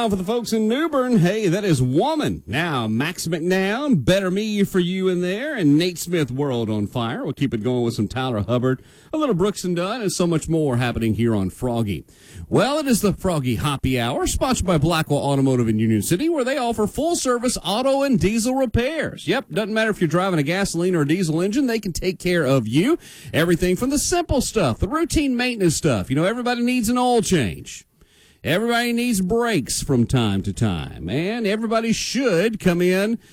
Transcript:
now for the folks in Newbern. Hey, that is Woman. Now, Max McNown, Better Me for you in there, and Nate Smith, World on Fire. We'll keep it going with some Tyler Hubbard, a little Brooks and Dunn, and so much more happening here on Froggy. Well, it is the Froggy Hoppy Hour, sponsored by Blackwell Automotive in Union City, where they offer full-service auto and diesel repairs. Yep, doesn't matter if you're driving a gasoline or a diesel engine, they can take care of you. Everything from the simple stuff, the routine maintenance stuff. You know, everybody needs an oil change. Everybody needs brakes from time to time, and everybody should come in